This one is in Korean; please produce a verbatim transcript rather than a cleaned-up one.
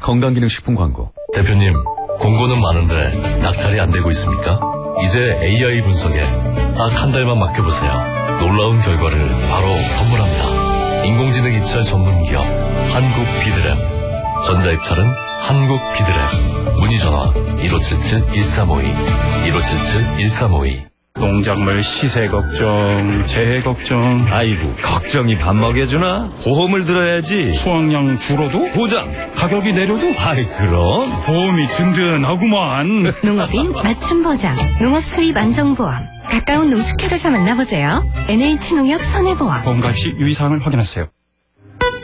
건강기능식품 광고. 대표님, 공고는 많은데 낙찰이 안 되고 있습니까? 이제 에이아이 분석에 딱 한 달만 맡겨보세요. 놀라운 결과를 바로 선물합니다. 인공지능 입찰 전문기업 한국 비드랩. 전자입찰은 한국 비드랩. 문의전화 일오칠칠 일삼오이 일오칠칠 일삼오이. 농작물 시세 걱정, 재해 걱정. 아이고, 걱정이 밥 먹여주나? 보험을 들어야지. 수확량 줄어도? 보장. 가격이 내려도? 아이, 그럼. 보험이 든든하구만. 농업인 맞춤 보장, 농업 수입 안정보험. 가까운 농축협에서 만나보세요. 엔에이치농협 손해보험. 보험 가입 시 유의사항을 확인하세요.